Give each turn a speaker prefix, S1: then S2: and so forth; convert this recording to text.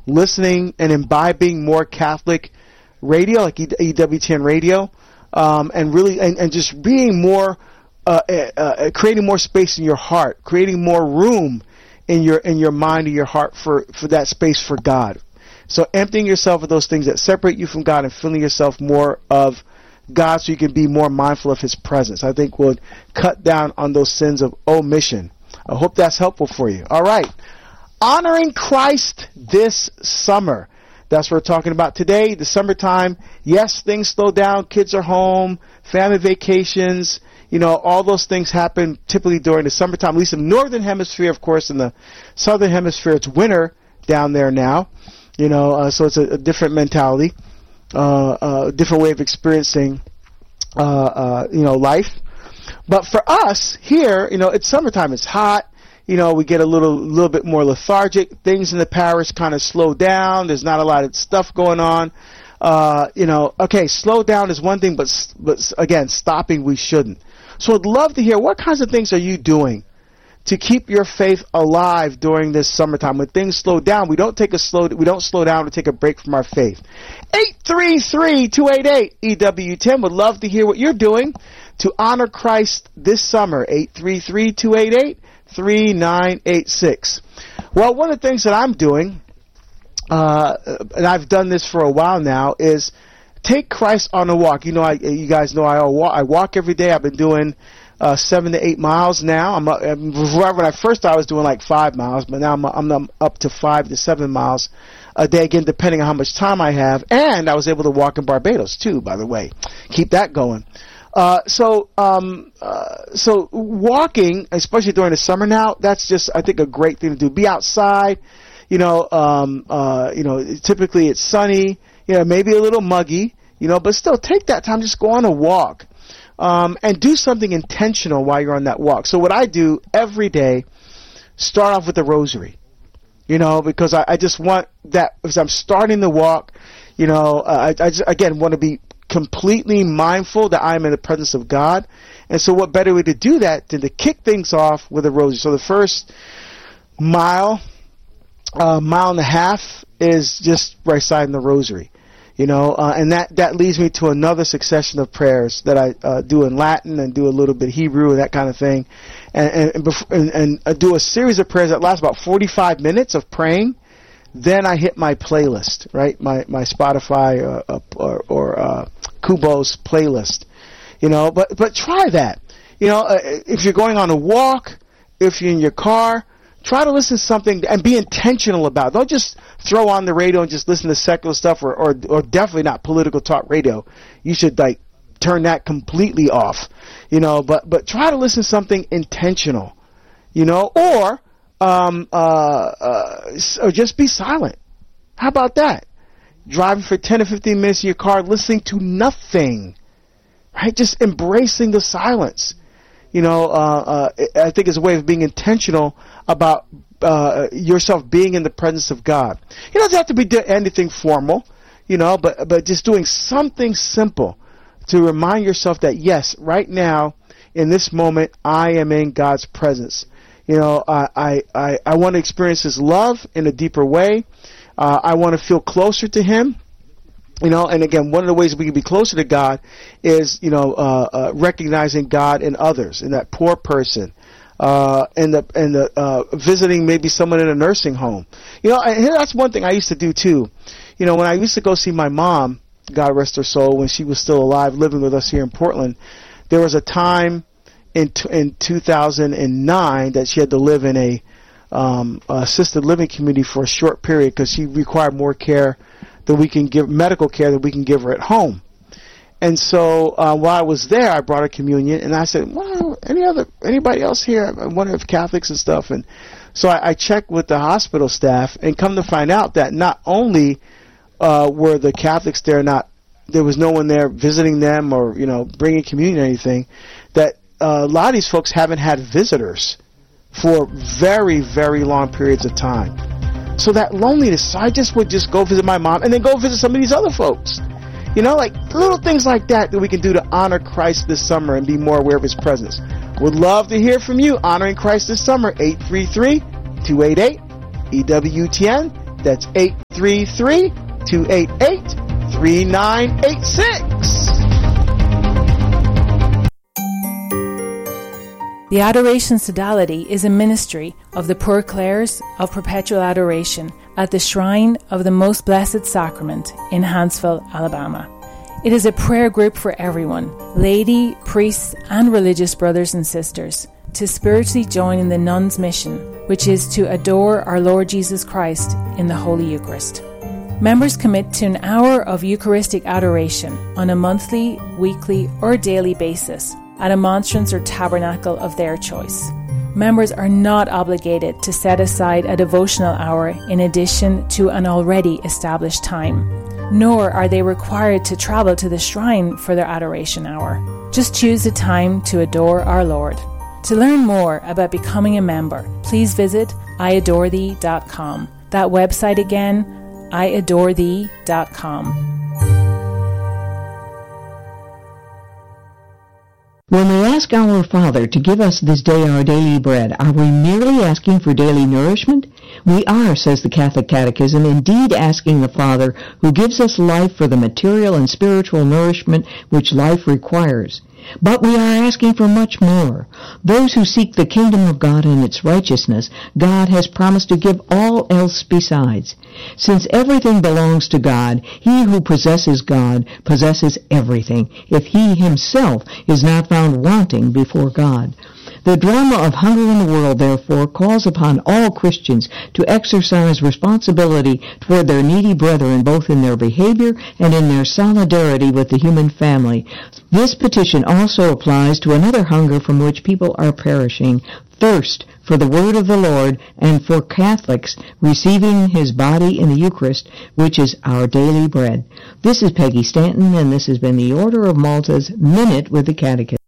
S1: listening and imbibing more Catholic radio, like EWTN radio, and really, and just being more, creating more space in your heart, creating more room in your mind and your heart for that space for God. So emptying yourself of those things that separate you from God and filling yourself more of God so you can be more mindful of His presence, I think would cut down on those sins of omission. I hope that's helpful for you. All right. Honoring Christ this summer. That's what we're talking about today. The summertime. Yes, things slow down. Kids are home. Family vacations. All those things happen typically during the summertime, at least in the northern hemisphere. Of course, in the southern hemisphere, it's winter down there now. So it's a different mentality, different way of experiencing, life. But for us here, it's summertime. It's hot. We get a little bit more lethargic. Things in the parish kind of slow down. There's not a lot of stuff going on. Okay, slow down is one thing, but again, stopping we shouldn't. So I'd love to hear what kinds of things are you doing to keep your faith alive during this summertime. When things slow down, we don't slow down to take a break from our faith. 833-288-EWTN. Would love to hear what you're doing to honor Christ this summer. 833-288-3986. Well, one of the things that I'm doing, and I've done this for a while now, is take Christ on a walk. You guys know I walk every day. I've been doing 7 to 8 miles now. When I first started, I was doing like 5 miles, but now I'm up to 5 to 7 miles a day, again, depending on how much time I have. And I was able to walk in Barbados too, by the way. Keep that going. So walking, especially during the summer now, that's just, I think, a great thing to do. Be outside. Typically it's sunny. Maybe a little muggy. But still, take that time. Just go on a walk. And do something intentional while you're on that walk. So what I do every day, start off with the rosary, because I just want that, as I'm starting the walk, I just, again, want to be completely mindful that I'm in the presence of God. And so what better way to do that than to kick things off with a rosary. So the first mile and a half is just reciting the rosary. And that leads me to another succession of prayers that I do in Latin and do a little bit Hebrew and that kind of thing, and do a series of prayers that last about 45 minutes of praying. Then I hit my playlist, right? My Spotify or Kubo's playlist, But try that, if you're going on a walk, if you're in your car. Try to listen to something and be intentional about it. Don't just throw on the radio and just listen to secular stuff or definitely not political talk radio. You should turn that completely off, but try to listen to something intentional, or just be silent. How about that? Driving for 10 or 15 minutes in your car, listening to nothing, right? Just embracing the silence. I think it's a way of being intentional about yourself being in the presence of God. You don't have to be anything formal, but just doing something simple to remind yourself that, yes, right now, in this moment, I am in God's presence. I want to experience His love in a deeper way. I want to feel closer to Him. And again, one of the ways we can be closer to God is, recognizing God in others, in that poor person, and visiting maybe someone in a nursing home. And that's one thing I used to do too. When I used to go see my mom, God rest her soul, when she was still alive, living with us here in Portland, there was a time in 2009 that she had to live in a assisted living community for a short period because she required more care that we can give, medical care that we can give her at home. And so while I was there, I brought her communion, and I said, well, anybody else here? I wonder if Catholics and stuff. And so I checked with the hospital staff, and come to find out that not only were the Catholics there, there was no one there visiting them or bringing communion or anything, that a lot of these folks haven't had visitors for very, very long periods of time. So that loneliness, so I would just go visit my mom and then go visit some of these other folks. Like little things like that we can do to honor Christ this summer and be more aware of His presence. Would love to hear from you, honoring Christ this summer. 833-288-EWTN, That's 833-288-3986.
S2: The Adoration Sodality is a ministry of the Poor Clares of Perpetual Adoration at the Shrine of the Most Blessed Sacrament in Huntsville, Alabama. It is a prayer group for everyone, laity, priests, and religious brothers and sisters, to spiritually join in the nuns' mission, which is to adore our Lord Jesus Christ in the Holy Eucharist. Members commit to an hour of Eucharistic adoration on a monthly, weekly, or daily basis at a monstrance or tabernacle of their choice. Members are not obligated to set aside a devotional hour in addition to an already established time, nor are they required to travel to the shrine for their adoration hour. Just choose a time to adore our Lord. To learn more about becoming a member, please visit iadorethee.com. That website again, iadorethee.com.
S3: When we ask our Father to give us this day our daily bread, are we merely asking for daily nourishment? We are, says the Catholic Catechism, indeed asking the Father who gives us life for the material and spiritual nourishment which life requires. But we are asking for much more. Those who seek the kingdom of God and its righteousness, God has promised to give all else besides. Since everything belongs to God, he who possesses God possesses everything, if he himself is not found wanting before God. The drama of hunger in the world, therefore, calls upon all Christians to exercise responsibility toward their needy brethren, both in their behavior and in their solidarity with the human family. This petition also applies to another hunger from which people are perishing, thirst for the word of the Lord, and for Catholics receiving his body in the Eucharist, which is our daily bread. This is Peggy Stanton, and this has been the Order of Malta's Minute with the Catechism.